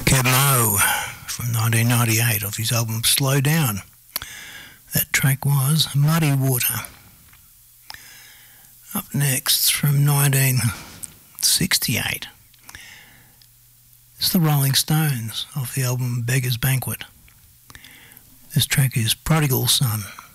Keb Mo from 1998 off his album Slow Down. That track was Muddy Water. Up next from 1968 it's the Rolling Stones off the album Beggar's Banquet. This track is Prodigal Son.